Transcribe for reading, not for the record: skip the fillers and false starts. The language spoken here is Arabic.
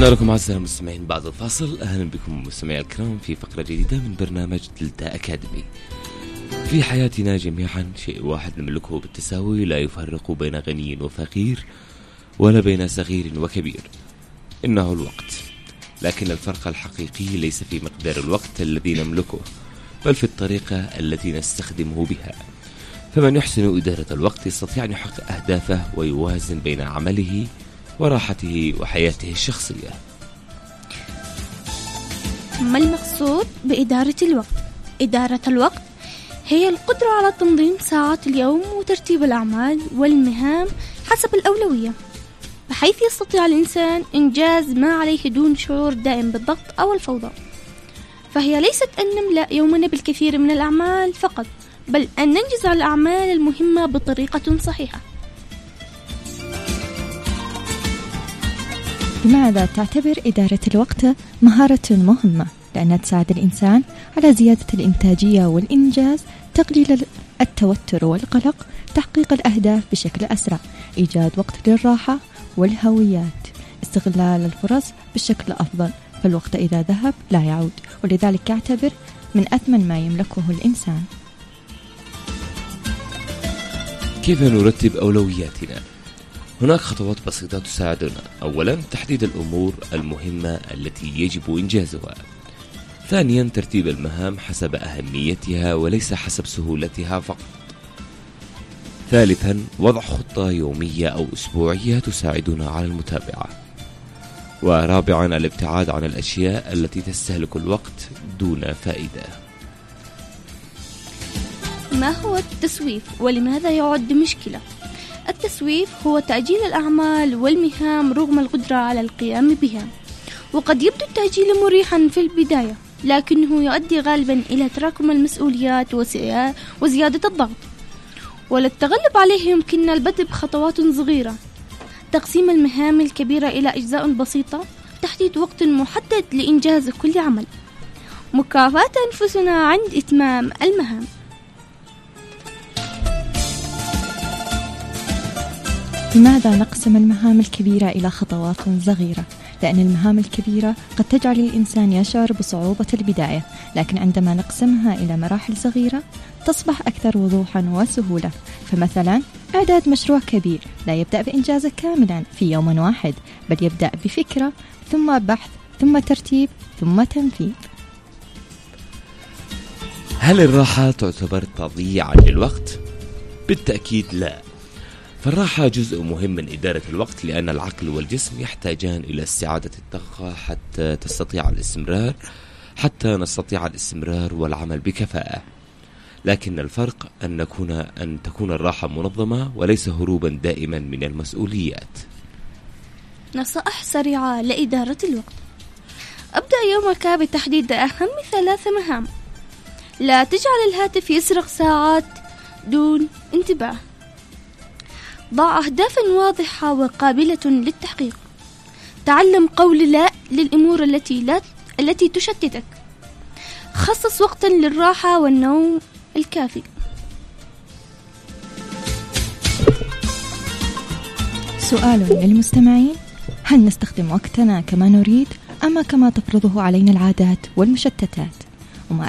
عدنا لكم أعزائي المستمعين بعد الفاصل. أهلا بكم مستمعي الكرام في فقرة جديدة من برنامج دلتا أكاديمي. في حياتنا جميعا شيء واحد نملكه بالتساوي، لا يفرق بين غني وفقير ولا بين صغير وكبير، إنه الوقت. لكن الفرق الحقيقي ليس في مقدار الوقت الذي نملكه، بل في الطريقة التي نستخدمه بها. فمن يحسن إدارة الوقت يستطيع أن يحقق أهدافه ويوازن بين عمله وراحته وحياته الشخصية. ما المقصود بإدارة الوقت؟ إدارة الوقت هي القدرة على تنظيم ساعات اليوم وترتيب الأعمال والمهام حسب الأولوية، بحيث يستطيع الإنسان إنجاز ما عليه دون شعور دائم بالضغط أو الفوضى. فهي ليست أن نملأ يومنا بالكثير من الأعمال فقط، بل أن ننجز الأعمال المهمة بطريقة صحيحة. لماذا تعتبر إدارة الوقت مهارة مهمة؟ لأنها تساعد الإنسان على زيادة الإنتاجية والإنجاز، تقليل التوتر والقلق، تحقيق الأهداف بشكل أسرع، إيجاد وقت للراحة والهويات، استغلال الفرص بشكل أفضل. فالوقت إذا ذهب لا يعود، ولذلك يعتبر من أثمن ما يملكه الإنسان. كيف نرتب أولوياتنا؟ هناك خطوات بسيطة تساعدنا. أولا، تحديد الأمور المهمة التي يجب إنجازها. ثانيا، ترتيب المهام حسب أهميتها وليس حسب سهولتها فقط. ثالثا، وضع خطة يومية أو أسبوعية تساعدنا على المتابعة. ورابعا، الابتعاد عن الأشياء التي تستهلك الوقت دون فائدة. ما هو التسويف ولماذا يعد مشكلة؟ التسويف هو تأجيل الأعمال والمهام رغم القدرة على القيام بها، وقد يبدو التأجيل مريحا في البداية، لكنه يؤدي غالبا إلى تراكم المسؤوليات وزيادة الضغط. وللتغلب عليه يمكننا البدء بخطوات صغيرة، تقسيم المهام الكبيرة إلى أجزاء بسيطة، تحديد وقت محدد لإنجاز كل عمل، مكافأة أنفسنا عند إتمام المهام. لماذا نقسم المهام الكبيرة إلى خطوات صغيرة؟ لأن المهام الكبيرة قد تجعل الإنسان يشعر بصعوبة البداية، لكن عندما نقسمها إلى مراحل صغيرة تصبح أكثر وضوحا وسهولة. فمثلا إعداد مشروع كبير لا يبدأ بإنجازه كاملا في يوم واحد، بل يبدأ بفكرة ثم بحث ثم ترتيب ثم تنفيذ. هل الراحة تعتبر تضييعا للوقت؟ بالتأكيد لا. فالراحة جزء مهم من إدارة الوقت، لأن العقل والجسم يحتاجان إلى استعادة الطاقة حتى نستطيع الاستمرار والعمل بكفاءة. لكن الفرق أن تكون الراحة منظمة وليس هروبا دائما من المسؤوليات. نصائح سريعة لإدارة الوقت. أبدأ يومك بتحديد أهم 3 مهام. لا تجعل الهاتف يسرق ساعات دون انتباه. ضع أهدافا واضحة وقابلة للتحقيق. تعلم قول لا للأمور التي تشتتك. خصص وقتا للراحة والنوم الكافي. سؤال للمستمعين: هل نستخدم وقتنا كما نريد أم كما تفرضه علينا العادات والمشتتات؟